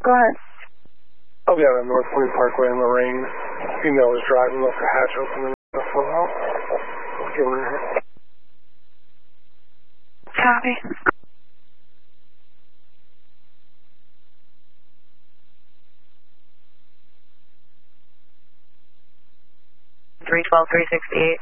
Go ahead. I'll be out on North Point Parkway in the rain. Female was driving, left the hatch open and fell out. Give her a hand. Copy. Three 368.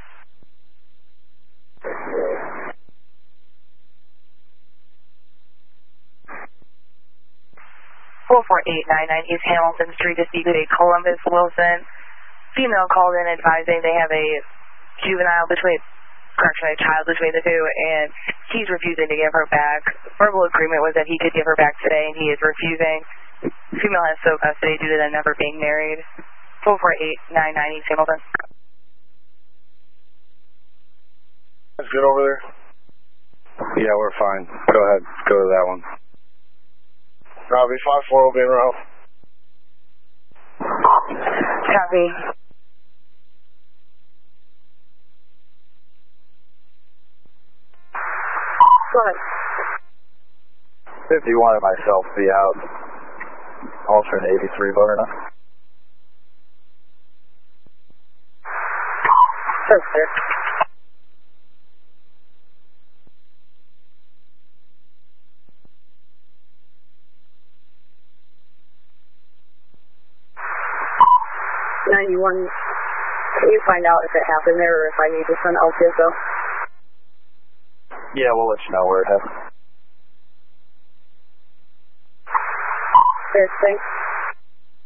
44899 East Hamilton Street to speak with a Columbus Wilson. Female called in advising they have a juvenile between, correction, a child between the two, and he's refusing to give her back. Verbal agreement was that he could give her back today, and he is refusing. Female has sole custody due to them never being married. 44899 East Hamilton. That's good over there? Yeah, we're fine. Go ahead. Go to that one. Robbie, 5-4 will be in row. Copy. Go ahead. 51 and myself be out. Alternate 83 voter now. Sir. Can you find out if it happened there or if I need to send LTSO? Yeah, we'll let you know where it happened. Yes, thanks.